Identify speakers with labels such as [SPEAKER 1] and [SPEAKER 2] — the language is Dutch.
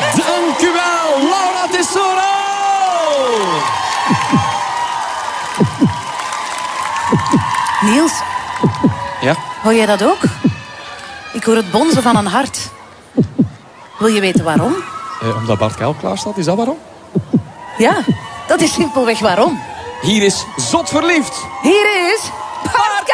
[SPEAKER 1] Dank u wel, Laura Tesoro!
[SPEAKER 2] Niels,
[SPEAKER 1] Ja?
[SPEAKER 2] hoor jij dat ook? Ik hoor het bonzen van een hart. Wil je weten waarom?
[SPEAKER 1] Omdat Bart Kuil klaar staat, is dat waarom?
[SPEAKER 2] Ja, dat is simpelweg waarom.
[SPEAKER 1] Hier is Zot Verliefd.
[SPEAKER 2] Hier is